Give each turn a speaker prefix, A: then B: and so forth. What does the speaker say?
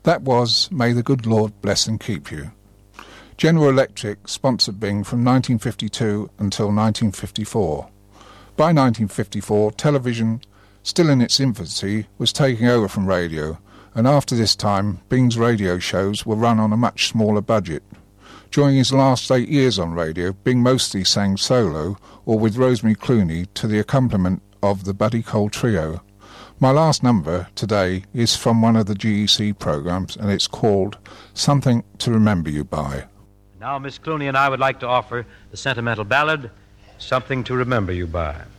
A: That was May the Good Lord Bless and Keep You. General Electric sponsored Bing from 1952 until 1954. By 1954, television, still in its infancy, was taking over from radio, and after this time, Bing's radio shows were run on a much smaller budget. During his last 8 years on radio, Bing mostly sang solo or with Rosemary Clooney to the accompaniment of the Buddy Cole Trio. My last number today is from one of the GEC programs, and it's called Something to Remember You By.
B: Now Miss Clooney and I would like to offer the sentimental ballad, Something to Remember You By.